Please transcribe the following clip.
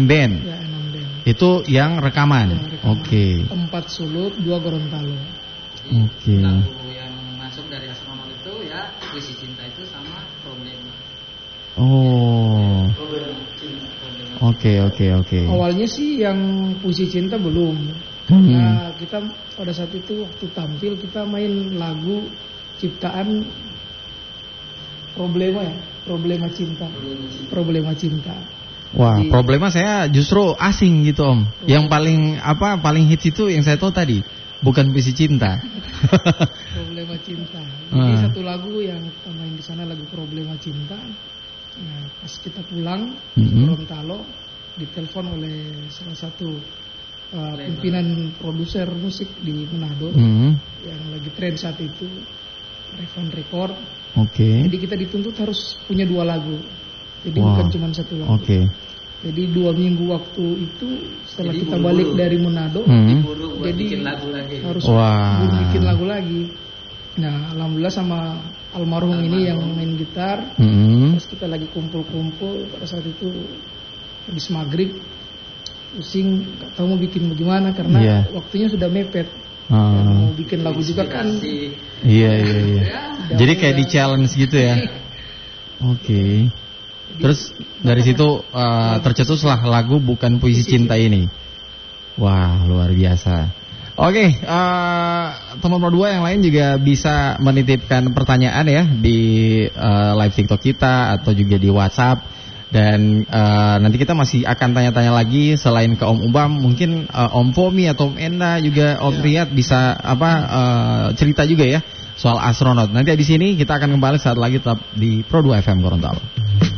band. Ya, 6 band. Itu yang rekaman. Ya, rekaman. Oke. 4 Sulut, 2 Gorontalo. Oke. Lagu yang masuk dari Astronot itu ya Puisi Cinta itu sama Problema. Oh. Problema. Oke. Awalnya sih yang Puisi Cinta belum. Hmm. Nah, kita pada saat itu waktu tampil kita main lagu ciptaan Problema Cinta. Wah, Jadi, Problema saya justru asing gitu Om. Yang paling hits itu yang saya tahu tadi, bukan Puisi Cinta. Problema Cinta. Jadi satu lagu yang kita main di sana lagu Problema Cinta. Nah, pas kita pulang ke Gorontalo, ditelepon oleh salah satu pimpinan produser musik di Manado yang lagi tren saat itu, Revan Record. Oke. Jadi kita dituntut harus punya 2 lagu. Jadi bukan cuma 1 lagu. Oke. Jadi 2 minggu waktu itu setelah kita balik dari Manado, Jadi bikin lagu lagi. harus bikin lagu lagi. Nah, alhamdulillah sama almarhum ini yang main gitar. Terus kita lagi kumpul-kumpul pada saat itu habis maghrib, pusing, gak tahu mau bikin bagaimana karena waktunya sudah mepet. Mau bikin lagu juga kan. Iya. Jadi kayak di challenge gitu ya. Oke. Terus dari situ tercetuslah lagu Bukan Puisi Cinta ini. Wah, luar biasa. Oke, teman Pro 2 yang lain juga bisa menitipkan pertanyaan ya di live TikTok kita atau juga di WhatsApp. Dan nanti kita masih akan tanya-tanya lagi selain ke Om Ubam, mungkin Om Fomi atau Om Enda juga Om Riyad bisa cerita juga ya soal Astronot. Nanti di sini kita akan kembali saat lagi tetap di Pro 2 FM Gorontalo.